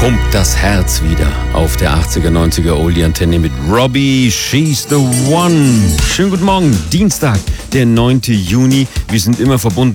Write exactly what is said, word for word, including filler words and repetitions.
Pumpt das Herz wieder auf der achtziger, neunziger Oldie-Antenne mit Robbie, She's the One. Schönen guten Morgen, Dienstag, der neunten Juni. Wir sind immer verbunden